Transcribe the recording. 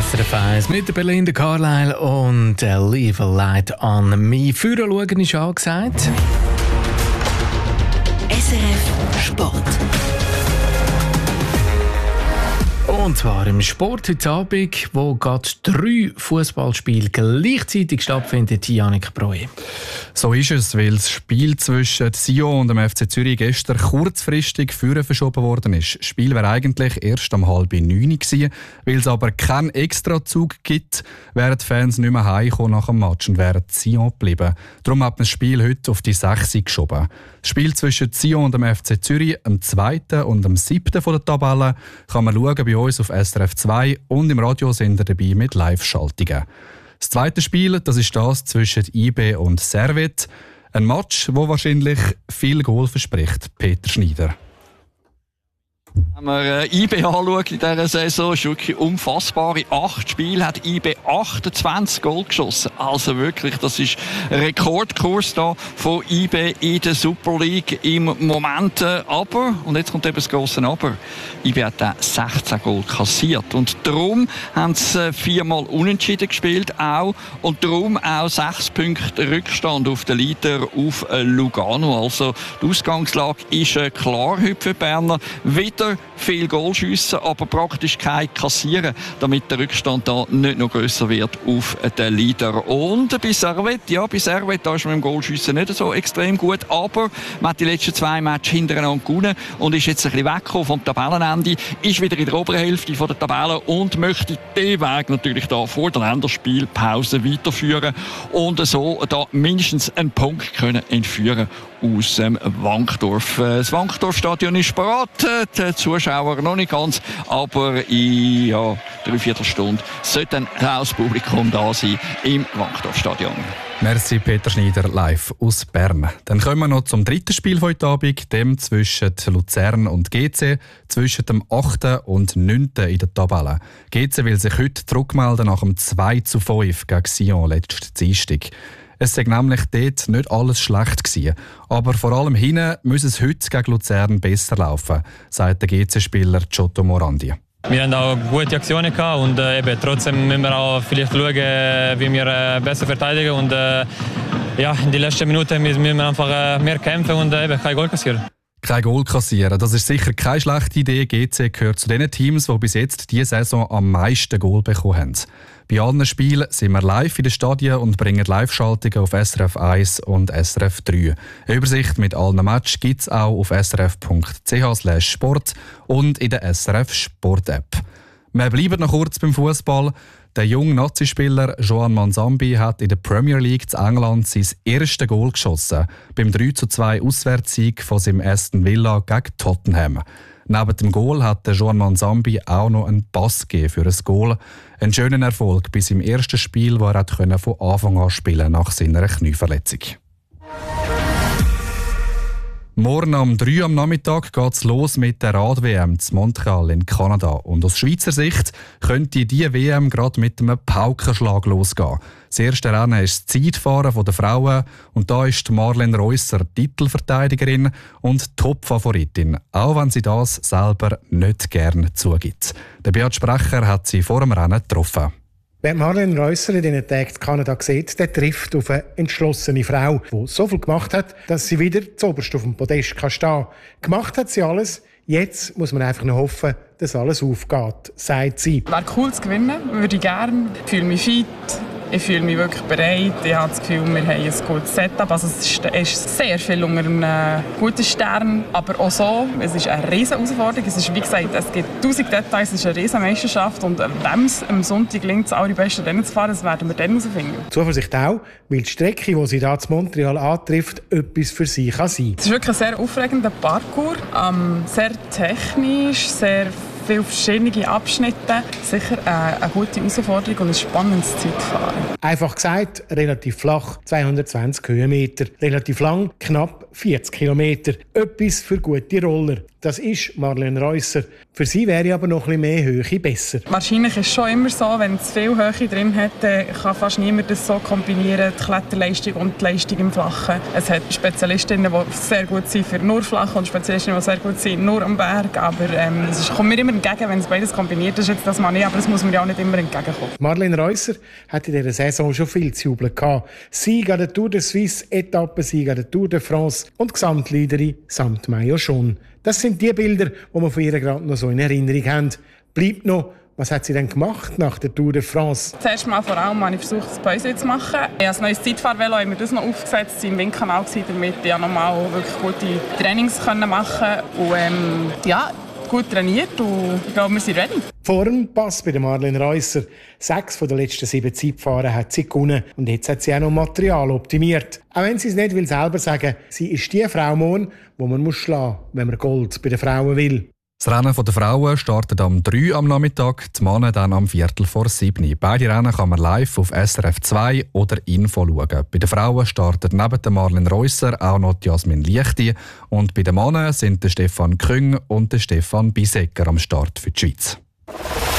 SRF 1 mit der Belinda Carlisle und Leave a Light on Me. Führen schauen ist angesagt. SRF Sport. Und zwar im Sport heute Abend, wo gerade 3 Fußballspiele gleichzeitig stattfinden. Yannick Breu. So ist es, weil das Spiel zwischen Sion und dem FC Zürich gestern kurzfristig verschoben worden ist. Das Spiel wäre eigentlich erst um 8:30 gewesen. Weil es aber keinen Extrazug gibt, wären die Fans nicht mehr heimgekommen nach dem Match und wären Sion geblieben. Darum hat man das Spiel heute auf die 6 geschoben. Das Spiel zwischen Sion und dem FC Zürich, am 2. und am 7. von der Tabelle, kann man schauen bei uns auf SRF 2 und im Radio sind wir dabei mit Live-Schaltungen. Das zweite Spiel, das ist das zwischen IB und Servette. Ein Match, wo wahrscheinlich viel Goal verspricht. Peter Schneider. Wenn man IB anschaut in dieser Saison, ist wirklich unfassbar. In 8 Spielen hat IB 28 Goal geschossen. Also wirklich, das ist ein Rekordkurs da von IB in der Super League im Moment. Aber, und jetzt kommt eben das grosse Aber, IB hat auch 16 Goal kassiert. Und darum haben sie 4-mal unentschieden gespielt auch. Und darum auch 6 Punkte Rückstand auf den Leader auf Lugano. Also die Ausgangslage ist klar heute für Berner. Wieder viel Goal schiessen, aber praktisch kein kassieren, damit der Rückstand da nicht noch grösser wird auf den Leader. Und bei Servette, da ist man im Goalschiessen nicht so extrem gut, aber man hat die letzten 2 Matches hintereinander gewonnen und ist jetzt ein bisschen weggekommen vom Tabellenende, ist wieder in der oberen Hälfte der Tabelle und möchte den Weg natürlich da vor der Länderspielpause weiterführen und so da mindestens einen Punkt können entführen aus dem Wankdorf. Das Wankdorf-Stadion ist bereit, die Zuschauer noch nicht ganz, aber in 3/4 Stunde sollte dann das Publikum da sein im Wankdorf-Stadion. Merci Peter Schneider live aus Bern. Dann kommen wir noch zum dritten Spiel heute Abend, dem zwischen Luzern und GC, zwischen dem 8. und 9. in der Tabelle. GC will sich heute zurückmelden nach dem 2:5 gegen Sion letzten Dienstag. Es sei nämlich dort nicht alles schlecht gewesen. Aber vor allem hinten muss es heute gegen Luzern besser laufen, sagt der GC-Spieler Giotto Morandi. Wir haben auch gute Aktionen gehabt und trotzdem müssen wir auch vielleicht schauen, wie wir besser verteidigen. Und in den letzten Minuten müssen wir einfach mehr kämpfen und kein Goal kassieren. Kein Goal kassieren, das ist sicher keine schlechte Idee. GC gehört zu den Teams, die bis jetzt diese Saison am meisten Goal bekommen haben. Bei allen Spielen sind wir live in den Stadien und bringen Live-Schaltungen auf SRF 1 und SRF 3. Eine Übersicht mit allen Matches gibt es auch auf srf.ch/sport und in der SRF Sport-App. Wir bleiben noch kurz beim Fußball. Der junge Nazi-Spieler Joan Manzambi hat in der Premier League in England sein erstes Goal geschossen, beim 3:2 Auswärtssieg von seinem Aston Villa gegen Tottenham. Neben dem Goal hat der Joan Manzambi auch noch einen Pass gegeben für ein Goal. Ein schöner Erfolg bei seinem ersten Spiel, wo er von Anfang an spielen nach seiner Knieverletzung. Morgen um 3 am Nachmittag geht es los mit der Rad-WM zu Montreal in Kanada. Und aus Schweizer Sicht könnte diese WM gerade mit einem Paukenschlag losgehen. Das erste Rennen ist das Zeitfahren der Frauen und da ist Marlene Reusser Titelverteidigerin und Top-Favoritin, auch wenn sie das selber nicht gern zugibt. Der Beat Sprecher hat sie vor dem Rennen getroffen. Wer Marlene Reusser in diesen Tagen in Kanada sieht, der trifft auf eine entschlossene Frau, die so viel gemacht hat, dass sie wieder zuoberst auf dem Podest stehen kann. Gemacht hat sie alles. Jetzt muss man einfach noch hoffen, dass alles aufgeht, sagt sie. Wäre cool zu gewinnen, würde ich gerne. Ich fühle mich fit, ich fühle mich wirklich bereit. Ich habe das Gefühl, wir haben ein gutes Setup. Also es ist sehr viel unter einem guten Stern. Aber auch so, es ist eine riesige Herausforderung. Es ist, wie gesagt, es gibt 1000 Details, es ist eine riesige Meisterschaft. Und wenn es am Sonntag gelingt, das allerbesten Rennen zu fahren, das werden wir dann herausfinden. Zuversicht auch, weil die Strecke, die sie hier in Montreal antrifft, etwas für sie kann sein. Es ist wirklich ein sehr aufregender Parcours. Sehr technisch, sehr viele verschiedene Abschnitte. Sicher eine gute Herausforderung und ein spannendes Zeitfahren. Einfach gesagt, relativ flach, 220 Höhenmeter. Relativ lang, knapp 40 Kilometer. Etwas für gute Roller. Das ist Marlene Reusser. Für sie wäre aber noch ein bisschen mehr Höhe besser. Wahrscheinlich ist es schon immer so, wenn es viel Höhe drin hat, kann fast niemand das so kombinieren, die Kletterleistung und die Leistung im Flachen. Es hat Spezialistinnen, die sehr gut sind für nur Flach und Spezialistinnen, die sehr gut sind nur am Berg. Aber es kommt mir immer entgegen, wenn es beides kombiniert ist. Jetzt das mal nicht, aber das muss mir ja auch nicht immer entgegenkommen. Marlene Reusser hat in dieser Saison schon viel zu jubeln gehabt. Sieg an der Tour de Suisse, Etappensieg an der Tour de France und Gesamtleaderin samt Maillot jaune. Das sind die Bilder, die wir von ihr gerade noch so in Erinnerung haben. Bleibt noch, was hat sie denn gemacht nach der Tour de France? Zuerst mal vor allem habe ich versucht, das Päuschen zu machen. Ich habe ein neues Zeitfahrvelo, haben wir das noch aufgesetzt, im Windkanal damit ich nochmal wirklich gute Trainings machen und gut trainiert und ich glaube, wir sind ready. Formpass bei der Marlene Reusser. 6 von den letzten 7 Zeitfahren hat sie gewonnen und jetzt hat sie auch noch Material optimiert. Auch wenn sie es nicht selber sagen will, sie ist die Frau morgen, die man schlagen muss, wenn man Gold bei den Frauen will. Das Rennen der Frauen startet am 3 am Nachmittag, die Männer dann am 6:15. Beide Rennen kann man live auf SRF 2 oder Info schauen. Bei den Frauen startet neben der Marlene Reusser auch noch Jasmin Liechti und bei den Männern sind der Stefan Küng und der Stefan Bisecker am Start für die Schweiz.